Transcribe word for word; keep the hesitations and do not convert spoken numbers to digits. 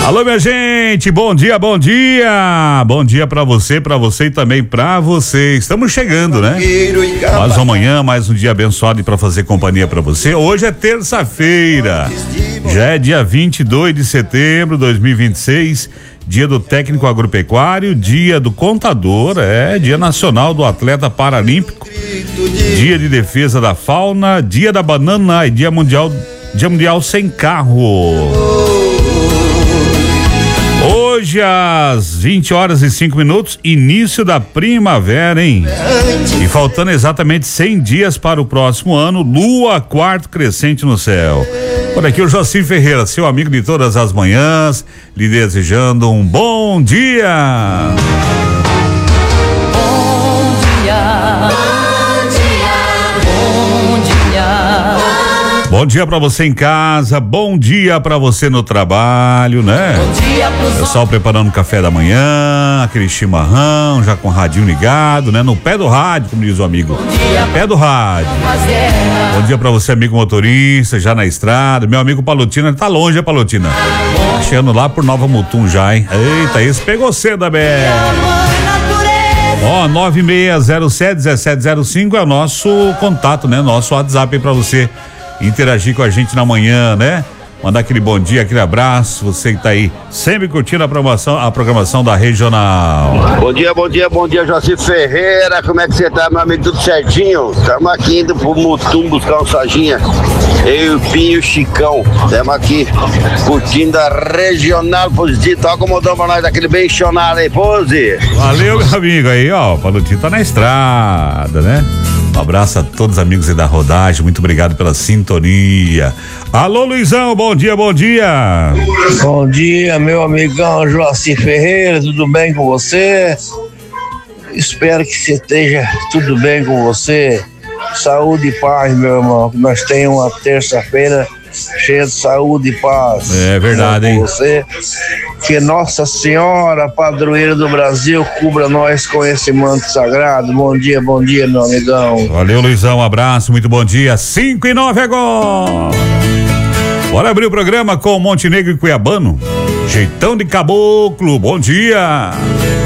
Alô, minha gente, bom dia, bom dia. Bom dia pra você, pra você e também pra você. Estamos chegando, né? Mais uma manhã, mais um dia abençoado e pra fazer companhia pra você. Hoje é terça-feira, já é dia vinte e dois de setembro de dois mil e vinte e seis, dia do técnico agropecuário, dia do contador, é dia nacional do atleta paralímpico, dia de defesa da fauna, dia da banana e dia mundial, dia mundial sem carro. Hoje às vinte horas e cinco minutos, início da primavera, hein? E faltando exatamente cem dias para o próximo ano, lua quarto crescente no céu. Por aqui o Joci Ferreira, seu amigo de todas as manhãs, lhe desejando um bom dia. Bom dia. Bom dia. Bom dia. Bom dia pra você em casa, bom dia pra você no trabalho, né? Bom dia pros Pessoal preparando o café da manhã, aquele chimarrão, já com o radinho ligado, né? No pé do rádio, como diz o amigo. No pé do rádio. Bom dia pra você, amigo motorista, já na estrada. Meu amigo Palotina, tá longe, é Palotina? Tá chegando lá por Nova Mutum já, hein? Eita, esse pegou cedo, B. Ó, nove seis zero sete um sete zero cinco é o nosso contato, né? Nosso WhatsApp aí pra você interagir com a gente na manhã, né? Mandar aquele bom dia, aquele abraço, você que tá aí sempre curtindo a programação, a programação da Regional. Bom dia, bom dia, bom dia, Joci Ferreira, como é que você tá, meu amigo? Tudo certinho? Estamos aqui indo pro Mutum buscar um sajinha, eu e o Pinho e o Chicão, estamos aqui curtindo a Regional Positivo, tá acomodando pra nós daquele bem chonado aí, Pose. Valeu, meu amigo, aí ó, o Palutinho tá na estrada, né? Um abraço a todos os amigos aí da rodagem, muito obrigado pela sintonia. Alô, Luizão, bom dia, bom dia. Bom dia, meu amigão Joaci Ferreira, tudo bem com você? Espero que você esteja tudo bem com você. Saúde e paz, meu irmão, que nós tenhamos uma terça-feira cheia de saúde e paz. É verdade, hein? Você, que Nossa Senhora, padroeira do Brasil, cubra nós com esse manto sagrado. Bom dia, bom dia, meu amigão. Valeu, Luizão, um abraço, muito bom dia. cinco e nove agora. Bora abrir o programa com Montenegro e Cuiabano. Jeitão de caboclo, bom dia.